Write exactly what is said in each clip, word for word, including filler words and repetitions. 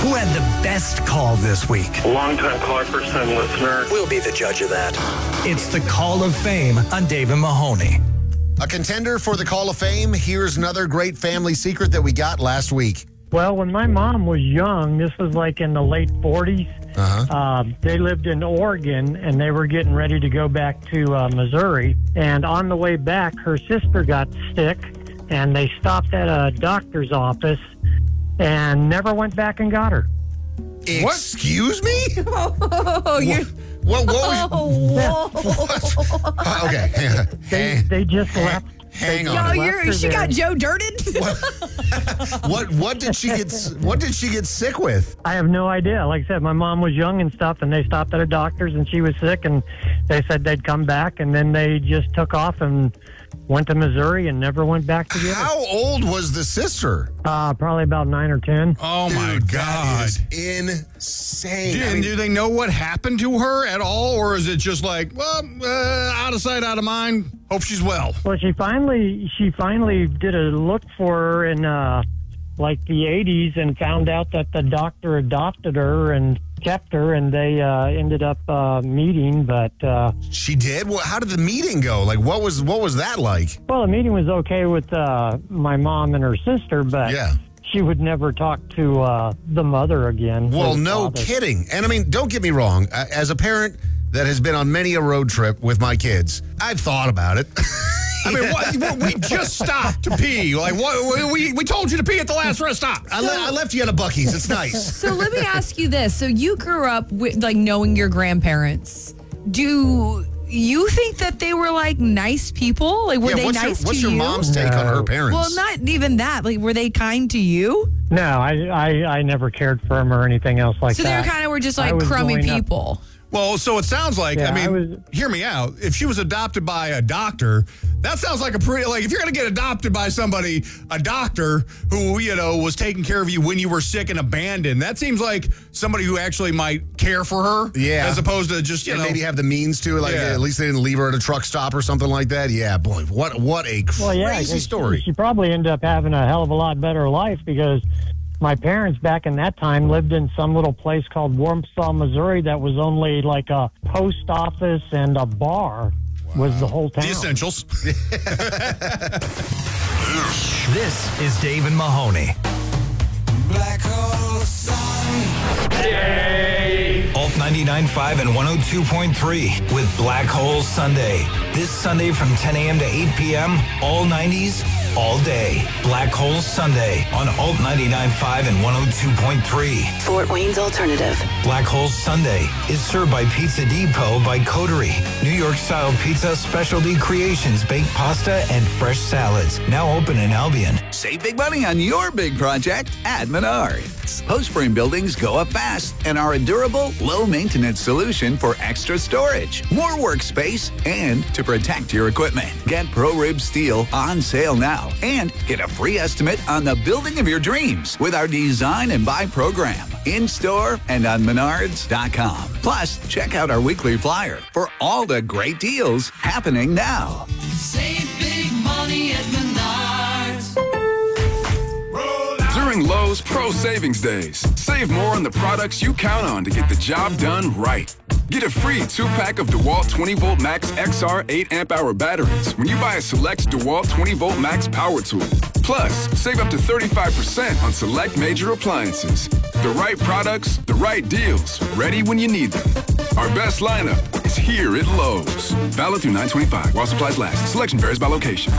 Who had the best call this week? Long-time caller, first-time listener. We'll be the judge of that. It's the Call of Fame on Dave and Mahoney. A contender for the Call of Fame. Here's another great family secret that we got last week. Well, when my mom was young, this was like in the late forties, Uh-huh. uh, they lived in Oregon, and they were getting ready to go back to uh, Missouri. And on the way back, her sister got sick, and they stopped at a doctor's office and never went back and got her. Excuse me? Oh, you're... What? What? what, Oh, whoa. what? Uh, okay, hang on. They, Hang, they just left. hang they on. Yo, left you're, her she there. got Joe dirted? What? What did she get? What did she get sick with? I have no idea. Like I said, my mom was young and stuff, and they stopped at a doctor's, and she was sick, and they said they'd come back, and then they just took off and went to Missouri and never went back to get her. How old was the sister? Uh, probably about nine or ten. Oh, my Dude, God. That is insane. Do, I mean, do they know what happened to her at all? Or is it just like, well, uh, out of sight, out of mind? Hope she's well. Well, she finally she finally did a look for her in uh, like the eighties and found out that the doctor adopted her and kept her, and they uh, ended up uh, meeting. But uh, she did. Well, how did the meeting go? Like, what was what was that like? well, the meeting was okay with uh, my mom and her sister, but Yeah. she would never talk to uh, the mother again. Well, her no father. kidding. And I mean, don't get me wrong. A- As a parent that has been on many a road trip with my kids, I've thought about it. I mean, what, we just stopped to pee. Like, what, we, we told you to pee at the last rest stop. I, le- I left you at a Buc-ee's. It's nice. So let me ask you this. So you grew up with, like, knowing your grandparents. Do you think that they were, like, nice people? Like, were yeah, they what's nice your, to what's your you? mom's take on her parents? Well, not even that. Like, were they kind to you? No, I, I I never cared for him or anything else like So that. they kind of were just, I like, was crummy growing up- people. Well, so it sounds like, Yeah, I mean, I was- hear me out. If she was adopted by a doctor, that sounds like a pretty, like, if you're going to get adopted by somebody, a doctor who, you know, was taking care of you when you were sick and abandoned, that seems like somebody who actually might care for her. Yeah. As opposed to just, you and know. maybe have the means to, like, Yeah. at least they didn't leave her at a truck stop or something like that. Yeah, boy, what what a crazy Well, yeah, she- story. She probably ended up having a hell of a lot better life because my parents back in that time lived in some little place called Warmsaw, Missouri that was only like a post office and a bar was the whole town. The essentials. This is Dave and Mahoney. Black hole sun. Alt ninety-nine point five and one oh two point three with Black Hole Sunday. This Sunday from ten a.m. to eight p.m. All nineties, all day. Black Hole Sunday on Alt ninety-nine point five and one oh two point three. Fort Wayne's Alternative. Black Hole Sunday is served by Pizza Depot by Coterie. New York-style pizza, specialty creations, baked pasta, and fresh salads. Now open in Albion. Save big money on your big project at Menards. Post frame buildings go up fast and are a durable, low-maintenance solution for extra storage, more workspace, and to protect your equipment. Get ProRib Steel on sale now and get a free estimate on the building of your dreams with our Design and Buy program. In-store and on menards dot com. Plus, check out our weekly flyer for all the great deals happening now. Save big money at Menards. During Lowe's Pro Savings Days, save more on the products you count on to get the job done right. Get a free two-pack of DeWalt twenty volt Max X R eight amp hour batteries when you buy a select DeWalt twenty volt Max power tool. Plus, save up to thirty-five percent on select major appliances. The right products, the right deals, ready when you need them. Our best lineup is here at Lowe's. Valid through nine twenty-five while supplies last. Selection varies by location.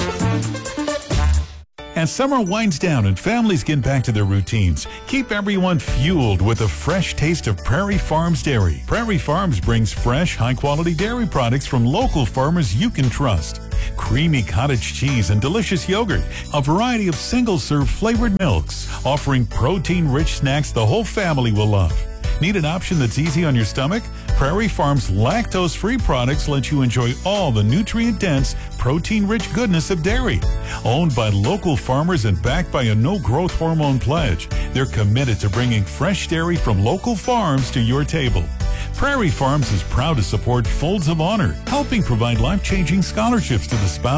As summer winds down and families get back to their routines, keep everyone fueled with a fresh taste of Prairie Farms Dairy. Prairie Farms brings fresh, high-quality dairy products from local farmers you can trust. Creamy cottage cheese and delicious yogurt, a variety of single-serve flavored milks, offering protein-rich snacks the whole family will love. Need an option that's easy on your stomach? Prairie Farms lactose-free products let you enjoy all the nutrient-dense, protein-rich goodness of dairy. Owned by local farmers and backed by a no-growth hormone pledge, they're committed to bringing fresh dairy from local farms to your table. Prairie Farms is proud to support Folds of Honor, helping provide life-changing scholarships to the spouse